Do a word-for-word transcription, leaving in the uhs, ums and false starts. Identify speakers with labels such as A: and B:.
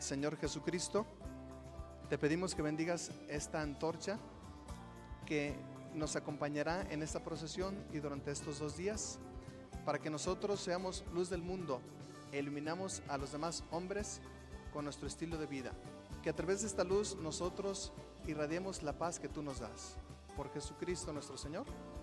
A: Señor Jesucristo, te pedimos que bendigas esta antorcha que nos acompañará en esta procesión y durante estos dos días, para que nosotros seamos luz del mundo e iluminamos a los demás hombres con nuestro estilo de vida. Que a través de esta luz nosotros irradiemos la paz que tú nos das. Por Jesucristo nuestro Señor.